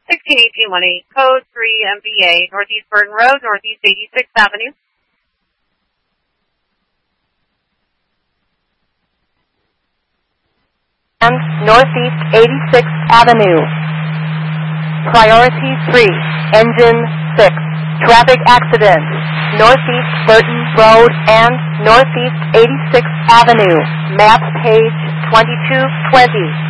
161818, code 3 MBA, Northeast Burton Road, Northeast 86th Avenue. And Northeast 86th Avenue. Priority 3, engine 6, traffic accident, Northeast Burton Road and Northeast 86th Avenue, map page 2220.